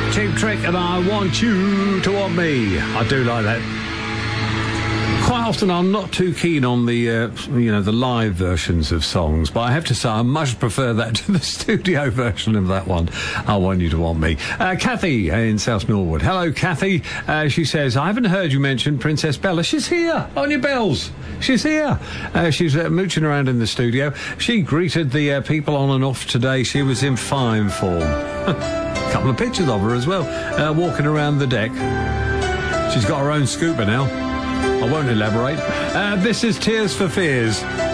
Cheap Trick and I Want You to Want Me. I do like that. Quite often I'm not too keen on the, the live versions of songs, but I have to say I much prefer that to the studio version of that one. I Want You to Want Me. Kathy in South Norwood. Hello, Kathy. She says, I haven't heard you mention Princess Bella. She's here on your bells. She's here. She's mooching around in the studio. She greeted the people on and off today. She was in fine form. A couple of pictures of her as well, walking around the deck. She's got her own scooper now. I won't elaborate. This is Tears for Fears.